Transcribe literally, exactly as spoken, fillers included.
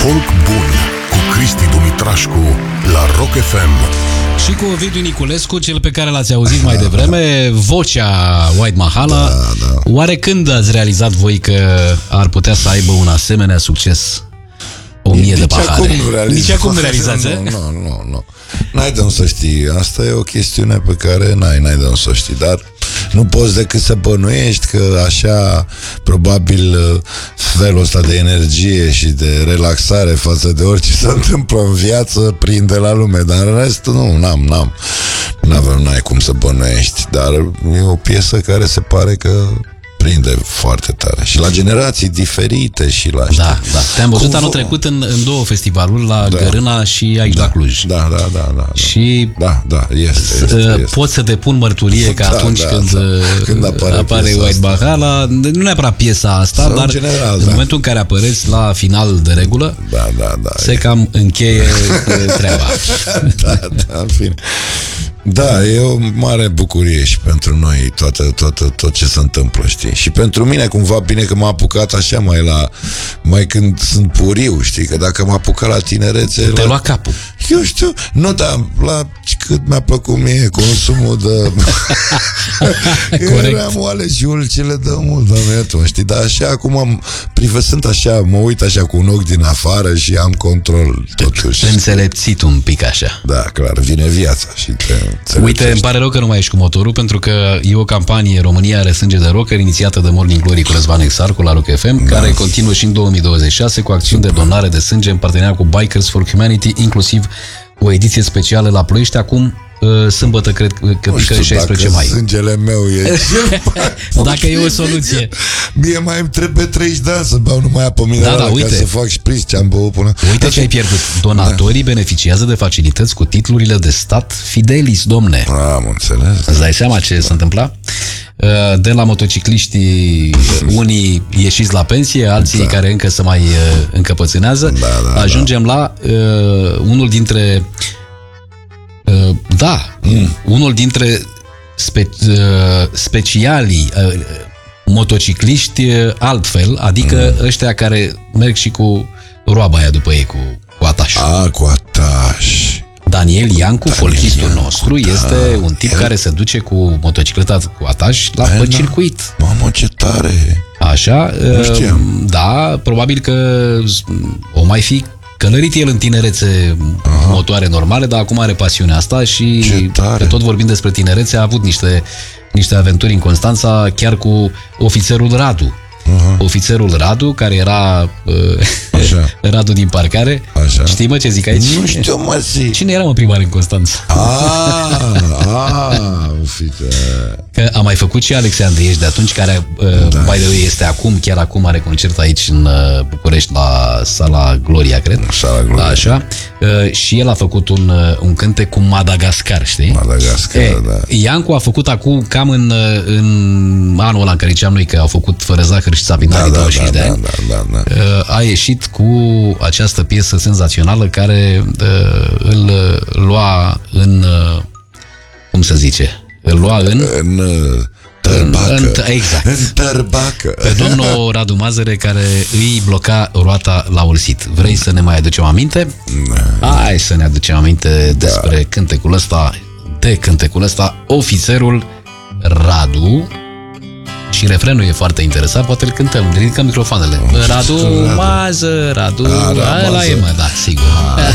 Folk bun cu Cristi Dumitrașcu la Rock F M. Și cu Ovidiu Niculescu, cel pe care l-ați auzit mai devreme, vocea White Mahala. Da, da. Oare când ați realizat voi că ar putea să aibă un asemenea succes? O mie Nici de pahare. Acum nu realiz... Nici acum nu realizați, Nu, nu, nu, nu. N-ai de unde să știi. Asta e o chestiune pe care n-ai, n-ai de unde să știi. Dar nu poți decât să bănuiești că așa, probabil, felul ăsta de energie și de relaxare față de orice se întâmplă în viață prinde la lume. Dar în rest, nu, n-am, n-am. N-avem, n-ai cum să bănuiești. Dar e o piesă care se pare că prinde foarte tare. Și la generații diferite și la... Știi, da, da. Te-am văzut cum anul vă... trecut în, în două festivaluri, la da. Gărâna și aici da, la Cluj. Da, da, da, da, da. Și da, da, este, este, este. pot să depun mărturie că Da, atunci da, când, da. Când apare, apare White Mahala, nu neapărat piesa asta, sau dar în, general, în da. momentul în care apăreți la final de regulă, da, da, da, se e. cam încheie treaba. Da, da, în fine. Da, e o mare bucurie și pentru noi toată, toată, tot ce se întâmplă, știi? Și pentru mine cumva bine că m-a apucat așa mai la mai când sunt puriu, știi? Că dacă m-a apucat la tinerețe... Te la... lua capul. Eu știu, nu, dar la cât mi-a plăcut mie consumul de... Corect. Eram oale și ulcile de mult, doamne, tu, știi? Dar așa acum am privăsând așa, mă uit așa cu un ochi din afară și am control totuși. Te înțelepțit un pic așa. Da, clar, vine viața și te Uite, îmi pare rău că nu mai ești cu motorul, pentru că e o campanie România are sânge de rocker, inițiată de Morning Glory cu Răzvan Exarcu la Rock F M, da. Care continuă și în două mii douăzeci și șase cu acțiuni de donare de sânge în parteneriat cu Bikers for Humanity, inclusiv o ediție specială la Ploiești, acum sâmbătă, cred că pică șaisprezece mai. Sângele meu e dacă e o soluție. Mie mai îmi trebuie treizeci de ani să beau numai apă minerală, da, da, uite. ca să fac șpriț ce am băut până... Uite ce ai pierdut. Donatorii da. beneficiază de facilități cu titlurile de stat Fidelis, domne. Am înțeles. Îți dai seama ce da. se întâmpla? De la motocicliștii, unii ieșiți la pensie, alții da. care încă se mai încăpățânează. Da, da, Ajungem da. la uh, unul dintre uh, da, mm. unul dintre spe, uh, specialii uh, motocicliști uh, altfel, adică mm. ăștia care merg și cu roaba aia după ei, cu, cu ataș. A, cu ataș. Daniel Iancu, folchistul nostru, da, este un tip el... care se duce cu motocicleta cu ataș la pe circuit. Mamă, ce tare! Așa, nu știam. Da, probabil că o mai fi călărit el în tinerețe Aha. motoare normale, dar acum are pasiunea asta și tot vorbind despre tinerețe, a avut niște, niște aventuri în Constanța, chiar cu ofițerul Radu. Aha. Ofițerul Radu, care era uh, Radu din parcare. Așa. Știi, mă, ce zic aici? Nu știu, mă, zi. Cine era, mă, primar în Constanța? Ah, ah, ofițer. Că a mai făcut și Alexandriești de atunci, care, uh, da. by the way, este acum, chiar acum are concert aici în uh, București, la Sala Gloria, cred. Sala Gloria. Așa. Uh, și el a făcut un, uh, un cântec cu Madagascar, știi? Madagascar, e, da. Iancu a făcut acum, cam în, în anul ăla în care ziceam noi că au făcut Fără zahăr și Țapinarii, da, douăzeci și cinci da, de ani, da, da, da. a ieșit cu această piesă senzațională care îl lua în, cum să zice, îl lua în... În tărbacă. În, exact. În tărbacă. Pe domnul Radu Mazăre, care îi bloca roata la Ursit. Vrei să ne mai aducem aminte? Da. Hai să ne aducem aminte despre da. cântecul ăsta, de cântecul ăsta, Ofițerul Radu. Și refrenul e foarte interesant, poate îl cântăm, ridicăm microfoanele. Radu, Mază, Radu, ăla e, mă, da, sigur.